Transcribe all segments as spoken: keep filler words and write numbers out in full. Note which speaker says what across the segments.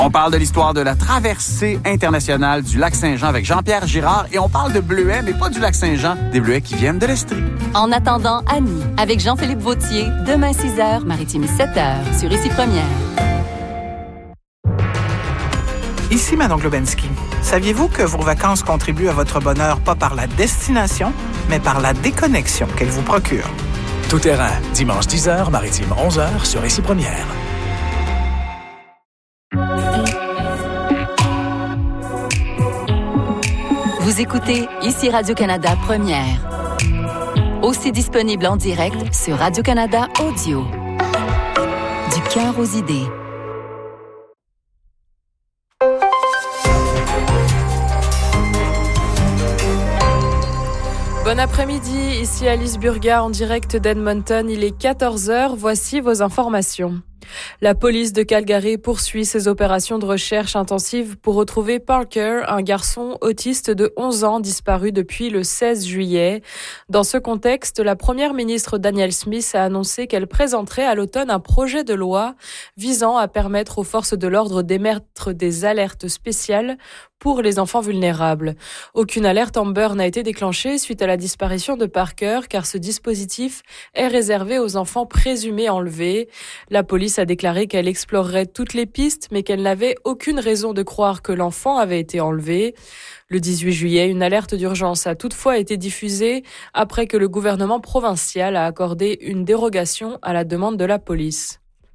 Speaker 1: On parle de l'histoire de la traversée internationale du lac Saint-Jean avec Jean-Pierre Girard et on parle de bleuets, mais pas du lac Saint-Jean, des bleuets qui viennent de l'Estrie.
Speaker 2: En attendant, Annie, avec Jean-Philippe Vautier, demain six heures, Maritime sept heures, sur Ici Première.
Speaker 3: Ici Manon Globensky. Saviez-vous que vos vacances contribuent à votre bonheur pas par la destination, mais par la déconnexion qu'elles vous procurent?
Speaker 4: Tout terrain, dimanche dix heures, Maritime onze heures, sur Ici Première.
Speaker 2: Vous écoutez Ici Radio-Canada Première. Aussi disponible en direct sur Radio-Canada Audio. Du cœur aux idées.
Speaker 5: Bon après-midi, ici Alice Burga en direct d'Edmonton. Il est quatorze heures, voici vos informations. La police de Calgary poursuit ses opérations de recherche intensive pour retrouver Parker, un garçon autiste de onze ans disparu depuis le seize juillet. Dans ce contexte, la première ministre Danielle Smith a annoncé qu'elle présenterait à l'automne un projet de loi visant à permettre aux forces de l'ordre d'émettre des alertes spéciales pour les enfants vulnérables. Aucune alerte Amber n'a été déclenchée suite à la disparition de Parker, car ce dispositif est réservé aux enfants présumés enlevés. La police a déclaré qu'elle explorerait toutes les pistes, mais qu'elle n'avait aucune raison de croire que l'enfant avait été enlevé. Le dix-huit juillet, une alerte d'urgence a toutefois été diffusée après que le gouvernement provincial a accordé une dérogation à la demande de la police.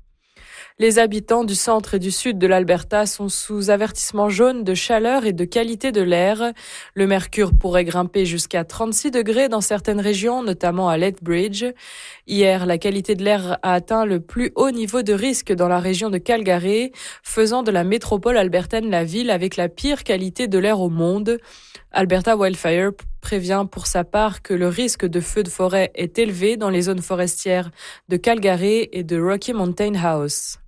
Speaker 5: Les habitants du centre et du sud de l'Alberta sont sous avertissement jaune de chaleur et de qualité de l'air. Le mercure pourrait grimper jusqu'à trente-six degrés dans certaines régions, notamment à Lethbridge. Hier, la qualité de l'air a atteint le plus haut niveau de risque dans la région de Calgary, faisant de la métropole albertaine la ville avec la pire qualité de l'air au monde. Alberta Wildfire prévient pour sa part que le risque de feux de forêt est élevé dans les zones forestières de Calgary et de Rocky Mountain House.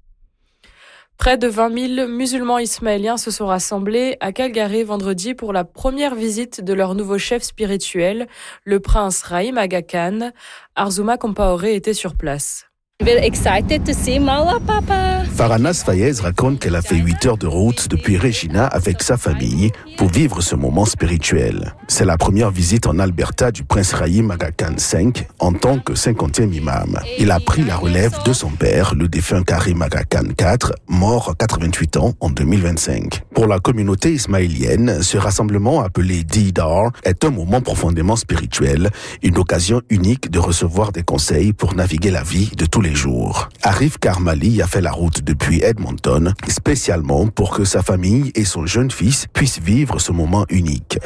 Speaker 5: Près de vingt mille musulmans ismaéliens se sont rassemblés à Calgary vendredi pour la première visite de leur nouveau chef spirituel, le prince Rahim Aga Khan. Arzuma Compaoré était sur place.
Speaker 6: We're excited to see Mala, Papa.
Speaker 7: Faranas Fayez raconte qu'elle a fait huit heures de route depuis Regina avec sa famille pour vivre ce moment spirituel. C'est la première visite en Alberta du prince Rahim Aga Khan cinq en tant que cinquantième imam. Il a pris la relève de son père, le défunt Karim Aga Khan quatre, mort à quatre-vingt-huit ans en deux mille vingt-cinq. Pour la communauté ismaélienne, ce rassemblement appelé Didar est un moment profondément spirituel, une occasion unique de recevoir des conseils pour naviguer la vie de tous les jours. Arif Karmali a fait la route depuis Edmonton, spécialement pour que sa famille et son jeune fils puissent vivre ce moment unique.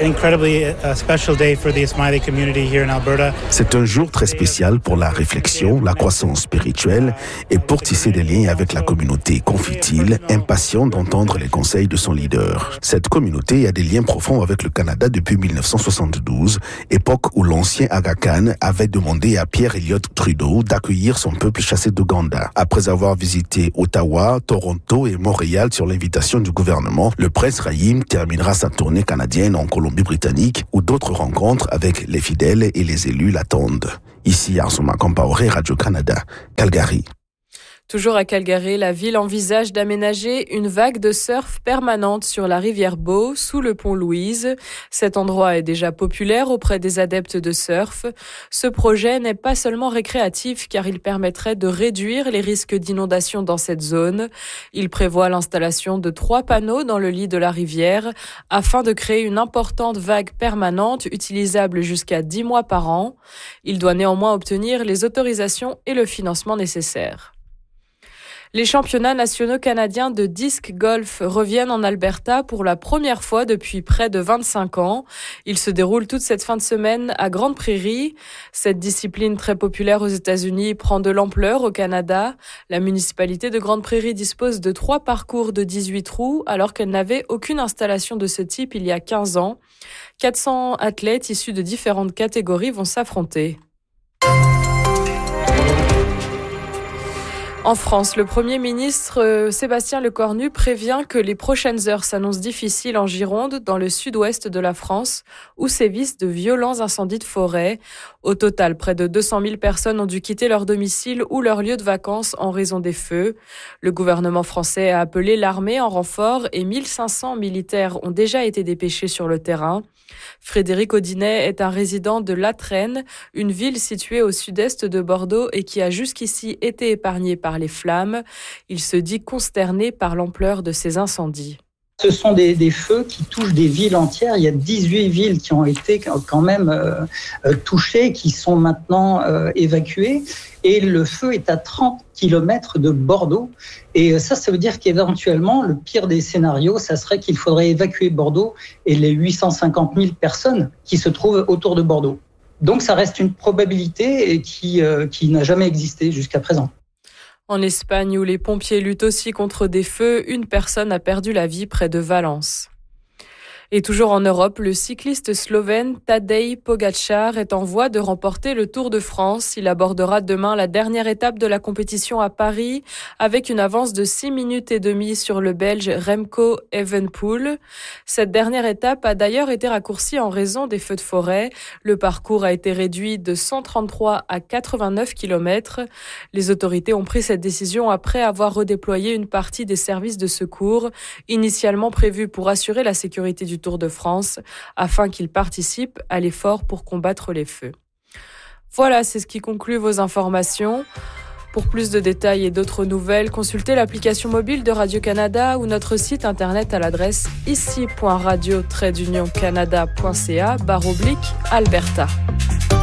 Speaker 7: C'est un jour très spécial pour la réflexion, la croissance spirituelle et pour tisser des liens avec la communauté, confie-t-il, impatient d'entendre les conseils de son leader. Cette communauté a des liens profonds avec le Canada depuis dix-neuf cent soixante-douze, époque où l'ancien Aga Khan avait demandé à Pierre Elliott Trudeau d'accueillir son peuple chassé d'Ouganda. Après avoir visité Ottawa, Toronto et Montréal sur l'invitation du gouvernement, le prince Rahim terminera sa tournée canadienne en Colombie-Britannique où d'autres rencontres avec les fidèles et les élus l'attendent. Ici Arzuma Compaoré, Radio-Canada, Calgary.
Speaker 5: Toujours à Calgary, la ville envisage d'aménager une vague de surf permanente sur la rivière Bow, sous le pont Louise. Cet endroit est déjà populaire auprès des adeptes de surf. Ce projet n'est pas seulement récréatif car il permettrait de réduire les risques d'inondation dans cette zone. Il prévoit l'installation de trois panneaux dans le lit de la rivière afin de créer une importante vague permanente utilisable jusqu'à dix mois par an. Il doit néanmoins obtenir les autorisations et le financement nécessaires. Les championnats nationaux canadiens de disc golf reviennent en Alberta pour la première fois depuis près de vingt-cinq ans. Ils se déroulent toute cette fin de semaine à Grande Prairie. Cette discipline très populaire aux États-Unis prend de l'ampleur au Canada. La municipalité de Grande Prairie dispose de trois parcours de dix-huit trous alors qu'elle n'avait aucune installation de ce type il y a quinze ans. quatre cents athlètes issus de différentes catégories vont s'affronter. En France, le Premier ministre Sébastien Lecornu prévient que les prochaines heures s'annoncent difficiles en Gironde, dans le sud-ouest de la France, où sévissent de violents incendies de forêt. Au total, près de deux cent mille personnes ont dû quitter leur domicile ou leur lieu de vacances en raison des feux. Le gouvernement français a appelé l'armée en renfort et mille cinq cents militaires ont déjà été dépêchés sur le terrain. Frédéric Audinet est un résident de Latresne, une ville située au sud-est de Bordeaux et qui a jusqu'ici été épargnée par les flammes. Il se dit consterné par l'ampleur de ces incendies.
Speaker 8: Ce sont des, des feux qui touchent des villes entières. Il y a dix-huit villes qui ont été quand même euh, touchées, qui sont maintenant euh, évacuées. Et le feu est à trente kilomètres de Bordeaux. Et ça, ça veut dire qu'éventuellement, le pire des scénarios, ça serait qu'il faudrait évacuer Bordeaux et les huit cent cinquante mille personnes qui se trouvent autour de Bordeaux. Donc ça reste une probabilité qui, euh, qui n'a jamais existé jusqu'à présent.
Speaker 5: En Espagne, où les pompiers luttent aussi contre des feux, une personne a perdu la vie près de Valence. Et toujours en Europe, le cycliste slovène Tadej Pogačar est en voie de remporter le Tour de France. Il abordera demain la dernière étape de la compétition à Paris avec une avance de six minutes et demie sur le Belge Remco Evenepoel. Cette dernière étape a d'ailleurs été raccourcie en raison des feux de forêt. Le parcours a été réduit de cent trente-trois à quatre-vingt-neuf kilomètres. Les autorités ont pris cette décision après avoir redéployé une partie des services de secours, initialement prévus pour assurer la sécurité du Tour de France, afin qu'ils participent à l'effort pour combattre les feux. Voilà, c'est ce qui conclut vos informations. Pour plus de détails et d'autres nouvelles, consultez l'application mobile de Radio-Canada ou notre site internet à l'adresse ici point radio tiret d'union canada point c a barre oblique Alberta.